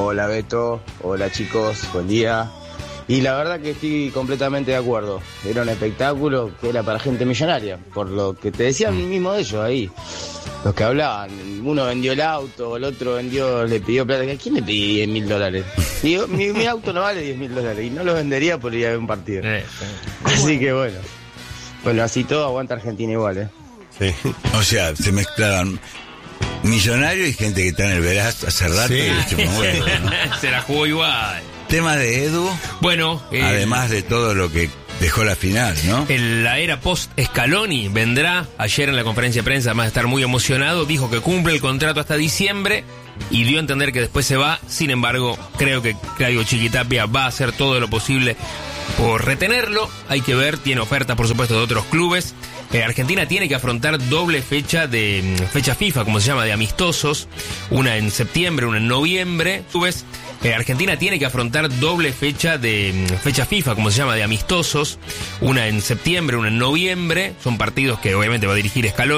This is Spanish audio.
Hola Beto, hola chicos, buen día. Y la verdad que estoy completamente de acuerdo. Era un espectáculo que era para gente millonaria, por lo que te decían mismo de ellos ahí. Los que hablaban, uno vendió el auto, el otro le pidió plata. ¿A quién le pedí $10.000? Digo, mi auto no vale $10.000 y no lo vendería por ir a ver un partido. Así que bueno, así todo aguanta Argentina igual, Sí. O sea, se mezclaban millonarios y gente que está en el veraz hace rato y le chupa un huevo, ¿no? Se la jugó igual. Tema de Edu, Bueno, además de todo lo que dejó la final, ¿no? en la era post-Scaloni vendrá ayer en la conferencia de prensa, además de estar muy emocionado, dijo que cumple el contrato hasta diciembre y dio a entender que después se va. Sin embargo, creo que Claudio Chiquitapia va a hacer todo lo posible por retenerlo. Hay que ver, tiene ofertas por supuesto de otros clubes. Argentina tiene que afrontar doble fecha FIFA, como se llama, de amistosos, una en septiembre, una en noviembre. Argentina tiene que afrontar doble fecha FIFA, como se llama, de amistosos, una en septiembre, una en noviembre. Son partidos que obviamente va a dirigir Scaloni.